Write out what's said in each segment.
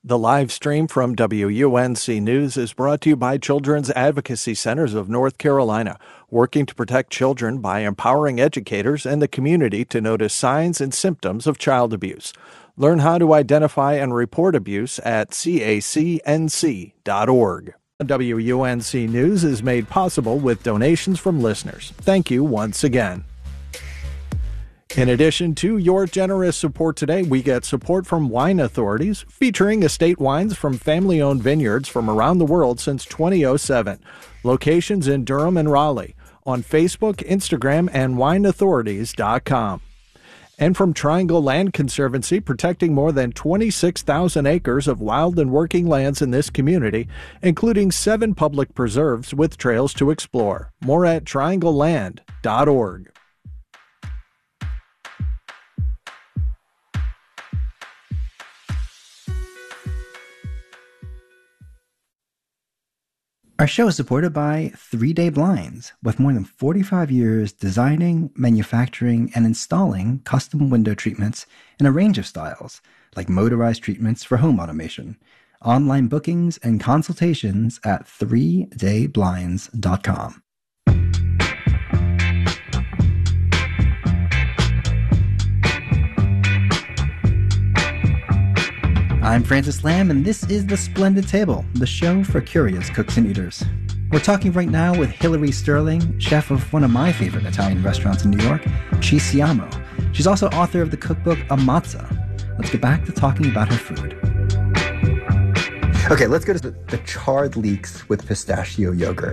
The live stream from WUNC News is brought to you by Children's Advocacy Centers of North Carolina, working to protect children by empowering educators and the community to notice signs and symptoms of child abuse. Learn how to identify and report abuse at cacnc.org. WUNC News is made possible with donations from listeners. Thank you once again. In addition to your generous support today, we get support from Wine Authorities, featuring estate wines from family-owned vineyards from around the world since 2007. Locations in Durham and Raleigh. On Facebook, Instagram, and wineauthorities.com. And from Triangle Land Conservancy, protecting more than 26,000 acres of wild and working lands in this community, including 7 public preserves with trails to explore. More at triangleland.org. Our show is supported by 3 Day Blinds, with more than 45 years designing, manufacturing, and installing custom window treatments in a range of styles, like motorized treatments for home automation. Online bookings and consultations at 3dayblinds.com. I'm Francis Lamb, and this is The Splendid Table, the show for curious cooks and eaters. We're talking right now with Hilary Sterling, chef of one of my favorite Italian restaurants in New York, Ci Siamo. She's also author of the cookbook Ammazza. Let's get back to talking about her food. Okay, let's go to the charred leeks with pistachio yogurt.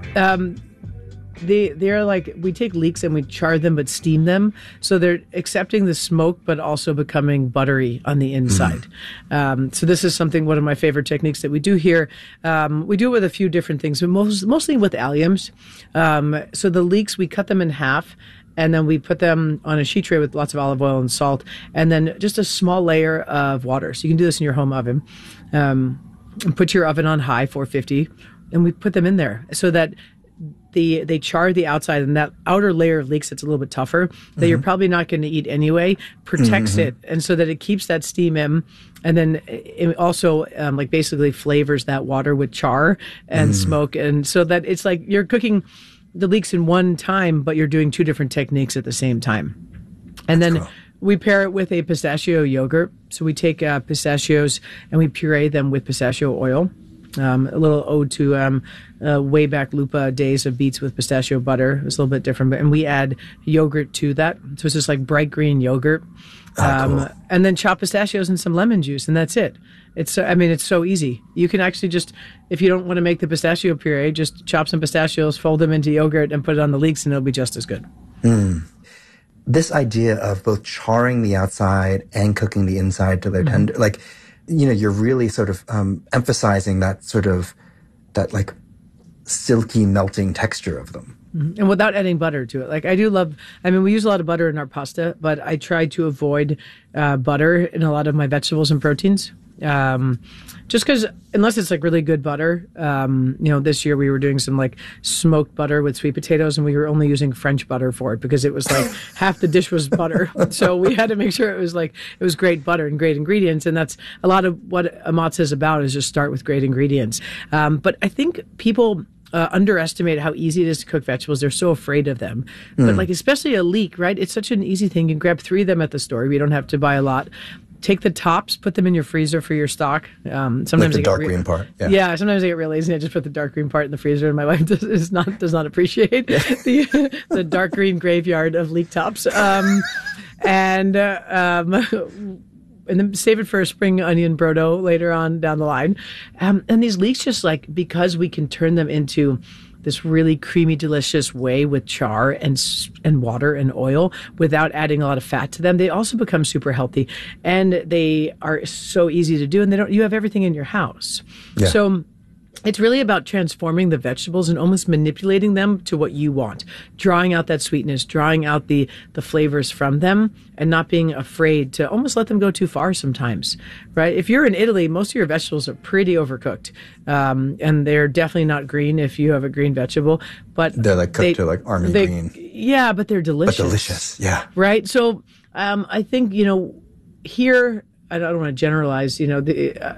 They're like, we take leeks and we char them but steam them, so they're accepting the smoke but also becoming buttery on the inside. So this is one of my favorite techniques that we do here. We do it with a few different things, but mostly with alliums. So the leeks, we cut them in half, and then we put them on a sheet tray with lots of olive oil and salt, and then just a small layer of water. So you can do this in your home oven. And put your oven on high, 450, and we put them in there so that they char the outside, and that outer layer of leeks that's a little bit tougher, that you're probably not going to eat anyway, protects it, and so that it keeps that steam in, and then it also basically flavors that water with char and smoke, and so that it's like you're cooking the leeks in one time, but you're doing 2 different techniques at the same time. And then we pair it with a pistachio yogurt. So we take pistachios and we puree them with pistachio oil. A little ode to way back Lupa days of beets with pistachio butter. It's a little bit different, and we add yogurt to that. So it's just like bright green yogurt. Cool. And then chop pistachios and some lemon juice, and that's it. It's so easy. You can actually just, if you don't want to make the pistachio puree, just chop some pistachios, fold them into yogurt, and put it on the leeks, and it'll be just as good. This idea of both charring the outside and cooking the inside till they're tender, you're really sort of emphasizing that silky melting texture of them. And without adding butter to it. We use a lot of butter in our pasta, but I try to avoid butter in a lot of my vegetables and proteins. Just because, unless it's really good butter, this year we were doing some smoked butter with sweet potatoes, and we were only using French butter for it because it was half the dish was butter. So we had to make sure it was great butter and great ingredients. And that's a lot of what Ammazza is about, is just start with great ingredients. But I think people underestimate how easy it is to cook vegetables. They're so afraid of them. But especially a leek, right? It's such an easy thing. You can grab 3 of them at the store. You don't have to buy a lot. Take the tops, put them in your freezer for your stock. Sometimes the dark green part. Yeah, sometimes I get real lazy and I just put the dark green part in the freezer, and my wife does not appreciate the dark green graveyard of leek tops. And then save it for a spring onion brodo later on down the line. And these leeks, just because we can turn them into this really creamy, delicious way with char and water and oil without adding a lot of fat to them, they also become super healthy, and they are so easy to do, and you have everything in your house. Yeah. So it's really about transforming the vegetables and almost manipulating them to what you want, drawing out that sweetness, drawing out the flavors from them, and not being afraid to almost let them go too far sometimes, right? If you're in Italy, most of your vegetables are pretty overcooked, and they're definitely not green if you have a green vegetable, but they're cooked to army green. Yeah, but they're delicious. But delicious, yeah. Right? So I think, here, I don't want to generalize,